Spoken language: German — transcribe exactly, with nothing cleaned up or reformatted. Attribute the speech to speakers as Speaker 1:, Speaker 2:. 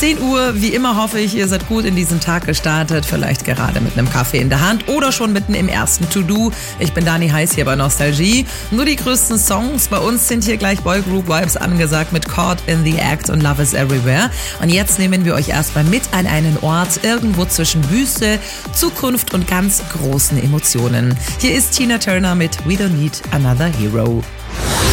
Speaker 1: zehn Uhr, wie immer hoffe ich, ihr seid gut in diesen Tag gestartet, vielleicht gerade mit einem Kaffee in der Hand oder schon mitten im ersten To-Do. Ich bin Dani Heiß hier bei Nostalgie. Nur die größten Songs, bei uns sind hier gleich Boygroup-Vibes angesagt mit Caught in the Act und Love is Everywhere. Und jetzt nehmen wir euch erstmal mit an einen Ort irgendwo zwischen Wüste, Zukunft und ganz großen Emotionen. Hier ist Tina Turner mit We Don't Need Another Hero.